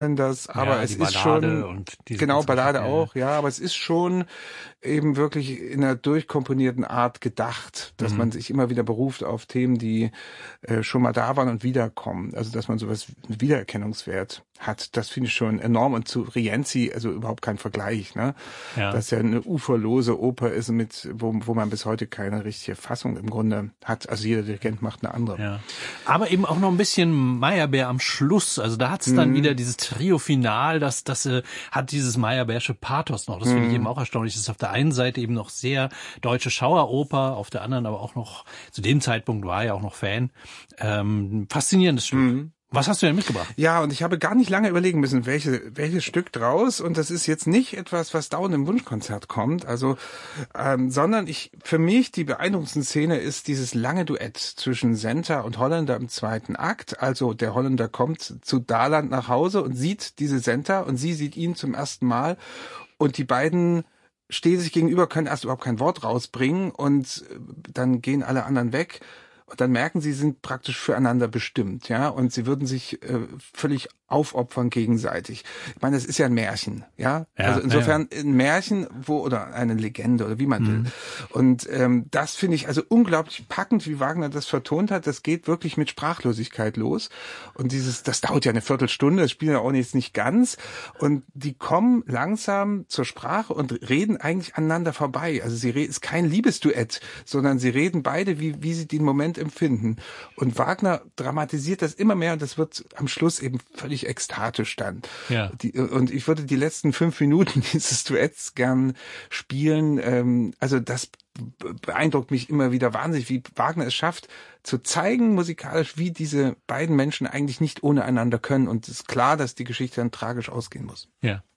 das, aber es ist schon, und genau, Ballade auch, ja, aber es ist schon eben wirklich in einer durchkomponierten Art gedacht, dass man sich immer wieder beruft auf Themen, die schon mal da waren und wiederkommen. Also, dass man sowas Wiedererkennungswert hat, das finde ich schon enorm. Und zu Rienzi, also überhaupt kein Vergleich, ne? Ja. Dass ja eine uferlose Oper ist, wo man bis heute keine richtige Fassung im Grunde hat. Also jeder Dirigent macht eine andere. Ja. Aber eben auch noch ein bisschen Meyerbeer am Schluss. Also da hat's dann wieder dieses Trio-Final, das hat dieses Meyerbeersche Pathos noch. Das finde ich eben auch erstaunlich. Das ist auf der einen Seite eben noch sehr deutsche Schaueroper, auf der anderen aber auch noch, zu dem Zeitpunkt war er auch noch Fan. Faszinierendes Stück. Was hast du denn mitgebracht? Ja, und ich habe gar nicht lange überlegen müssen, welches Stück draus. Und das ist jetzt nicht etwas, was dauernd im Wunschkonzert kommt, also, sondern für mich die beeindruckendste Szene ist dieses lange Duett zwischen Senta und Holländer im zweiten Akt. Also der Holländer kommt zu Daland nach Hause und sieht diese Senta und sie sieht ihn zum ersten Mal. Und die beiden stehen sich gegenüber, können erst überhaupt kein Wort rausbringen und dann gehen alle anderen weg. Und dann merken sie, sind praktisch füreinander bestimmt, ja, und sie würden sich völlig aufopfern gegenseitig. Ich meine, das ist ja ein Märchen, ja, also insofern ein Märchen, oder eine Legende oder wie man will. Und das finde ich also unglaublich packend, wie Wagner das vertont hat. Das geht wirklich mit Sprachlosigkeit los. Und das dauert ja eine Viertelstunde, das spielen ja auch jetzt nicht ganz. Und die kommen langsam zur Sprache und reden eigentlich aneinander vorbei. Also es ist kein Liebesduett, sondern sie reden beide, wie sie den Moment empfinden. Und Wagner dramatisiert das immer mehr und das wird am Schluss eben völlig ekstatisch dann. Ja. Und ich würde die letzten 5 Minuten dieses Duetts gern spielen. Also das beeindruckt mich immer wieder wahnsinnig, wie Wagner es schafft, zu zeigen musikalisch, wie diese beiden Menschen eigentlich nicht ohne einander können. Und es ist klar, dass die Geschichte dann tragisch ausgehen muss. Ja.